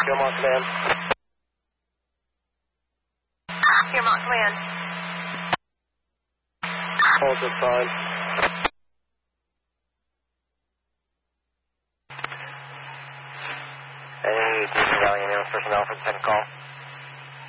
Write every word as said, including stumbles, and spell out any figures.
Piermont Command. Piermont Command. Hold this fine. Any Deacon Valley ambulance personnel for the second call?